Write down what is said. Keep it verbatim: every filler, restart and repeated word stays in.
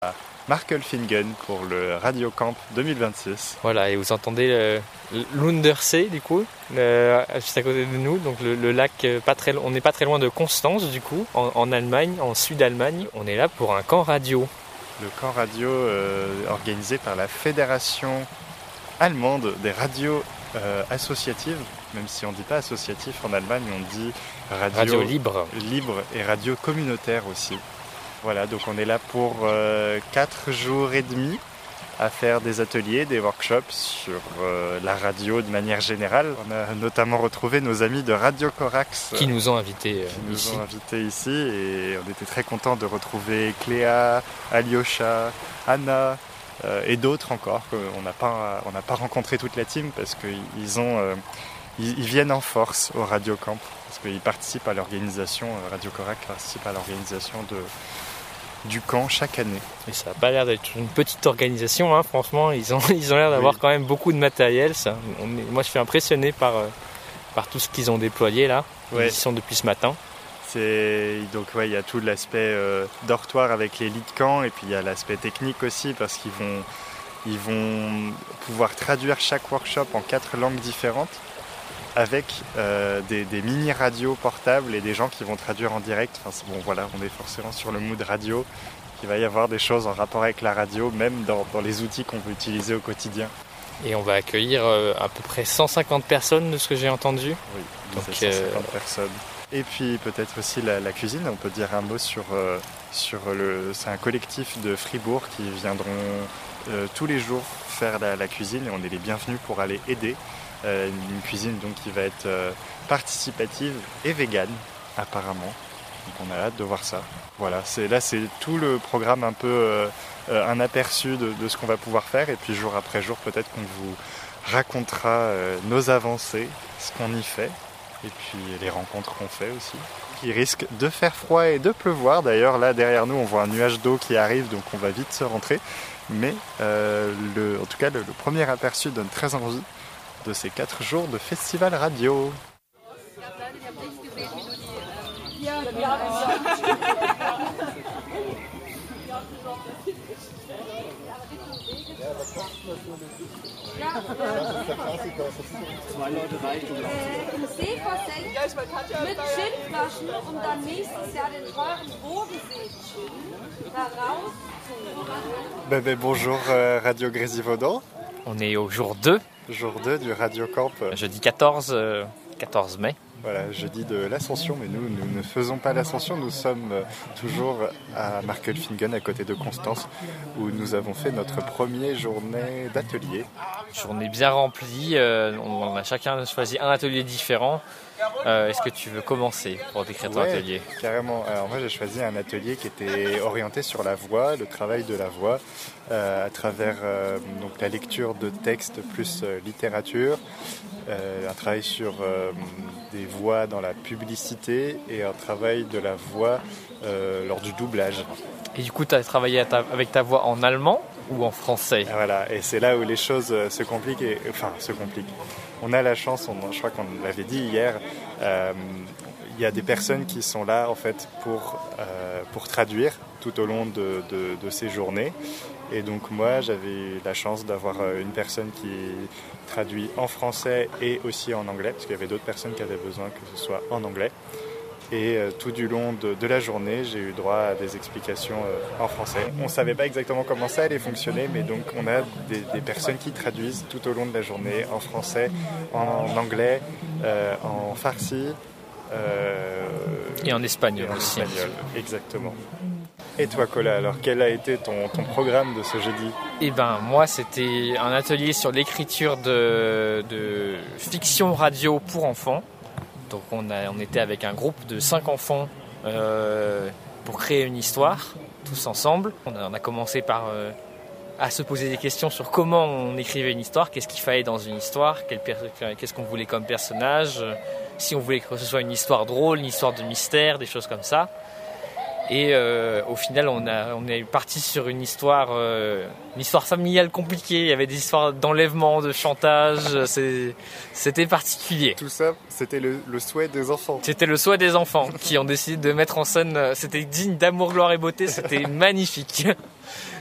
à Markelfingen pour le Radio Camp deux mille vingt-six. Voilà, et vous entendez le, le l'Undersee du coup, le, juste à côté de nous, donc le, le lac, pas très, on n'est pas très loin de Constance du coup, en, en Allemagne, en Sud-Allemagne. On est là pour un camp radio. Le camp radio euh, organisé par la Fédération allemande des radios euh, associatives, même si on ne dit pas associatif en Allemagne, on dit radio, radio libre. libre et radio communautaire aussi. Voilà, donc on est là pour euh, quatre jours et demi à faire des ateliers, des workshops sur euh, la radio de manière générale. On a notamment retrouvé nos amis de Radio Corax qui nous ont invités euh, qui nous ici. ont invités ici et on était très contents de retrouver Cléa, Alyosha, Anna euh, et d'autres encore qu'on n'a pas, on n'a pas rencontré toute la team parce qu'ils ont, euh, ils, ils viennent en force au Radio Camp parce qu'ils participent à l'organisation, Radio Corax participe à l'organisation de du camp chaque année. Et ça n'a pas l'air d'être une petite organisation, hein, franchement, ils ont, ils ont l'air d'avoir oui. quand même beaucoup de matériel. Ça. On est, moi je suis impressionné par, euh, par tout ce qu'ils ont déployé là, ouais. Ils y sont depuis ce matin. C'est, donc ouais, il y a tout l'aspect euh, dortoir avec les lits de camp et puis il y a l'aspect technique aussi parce qu'ils vont, ils vont pouvoir traduire chaque workshop en quatre langues différentes avec euh, des, des mini-radios portables et des gens qui vont traduire en direct. Enfin, c'est bon, voilà, on est forcément sur le mood radio. Il va y avoir des choses en rapport avec la radio, même dans, dans les outils qu'on peut utiliser au quotidien. Et on va accueillir euh, à peu près cent cinquante personnes de ce que j'ai entendu. Oui, donc cent cinquante euh... personnes. Et puis peut-être aussi la, la cuisine, on peut dire un mot sur, euh, sur le... C'est un collectif de Fribourg qui viendront euh, tous les jours faire la, la cuisine et on est les bienvenus pour aller aider. Euh, une cuisine donc qui va être euh, participative et végane apparemment. Donc on a hâte de voir ça. Voilà, c'est, là c'est tout le programme un peu euh, euh, un aperçu de, de ce qu'on va pouvoir faire et puis jour après jour peut-être qu'on vous racontera euh, nos avancées, ce qu'on y fait et puis les rencontres qu'on fait aussi. Il risque de faire froid et de pleuvoir. D'ailleurs là derrière nous on voit un nuage d'eau qui arrive donc on va vite se rentrer. Mais euh, le, en tout cas le, le premier aperçu donne très envie de ces quatre jours de festival radio. Zwei Leute reichen. Äh, Im See versenkt mit Gin-Flaschen, um dann nächstes Jahr den teuren Bodensee-Gin da rauszuholen. Ben, ben, bonjour euh, Radio Grésivaudan. On est au jour deux. Jour deux du Radio Camp. Jeudi quatorze mai. Voilà, jeudi de l'Ascension, mais nous, nous ne faisons pas l'Ascension, nous sommes toujours à Markelfingen, à côté de Constance, où nous avons fait notre première journée d'atelier. Journée bien remplie, euh, on a chacun choisi un atelier différent. Euh, est-ce que tu veux commencer pour décrire ton ouais, atelier ? Carrément. Alors moi j'ai choisi un atelier qui était orienté sur la voix, le travail de la voix, euh, à travers euh, donc, la lecture de textes plus euh, littérature, euh, un travail sur euh, des voix dans la publicité et un travail de la voix euh, lors du doublage. Et du coup tu as travaillé ta, avec ta voix en allemand ou en français ? Voilà, et c'est là où les choses se compliquent, et, enfin se compliquent. On a la chance, on, je crois qu'on l'avait dit hier, euh, il y a des personnes qui sont là en fait pour, euh, pour traduire tout au long de, de, de ces journées. Et donc moi j'avais la chance d'avoir une personne qui traduit en français et aussi en anglais, parce qu'il y avait d'autres personnes qui avaient besoin que ce soit en anglais. Et euh, tout du long de, de la journée, j'ai eu droit à des explications euh, en français. On ne savait pas exactement comment ça allait fonctionner, mais donc on a des, des personnes qui traduisent tout au long de la journée en français, en, en anglais, euh, en farsi. Euh, et en espagnol et en aussi. Espagnol, exactement. Et toi, Cola, alors quel a été ton, ton programme de ce jeudi ? Eh ben, moi, c'était un atelier sur l'écriture de, de fiction radio pour enfants. Donc on, a, on était avec un groupe de cinq enfants euh, pour créer une histoire, tous ensemble. On a, on a commencé par euh, à se poser des questions sur comment on écrivait une histoire, qu'est-ce qu'il fallait dans une histoire, quel per- qu'est-ce qu'on voulait comme personnage, euh, si on voulait que ce soit une histoire drôle, une histoire de mystère, des choses comme ça. Et euh, au final, on, a, on est parti sur une histoire, euh, une histoire familiale compliquée. Il y avait des histoires d'enlèvement, de chantage. C'est, c'était particulier. Tout ça, c'était le, le souhait des enfants. C'était le souhait des enfants qui ont décidé de mettre en scène. C'était digne d'amour, gloire et beauté. C'était magnifique.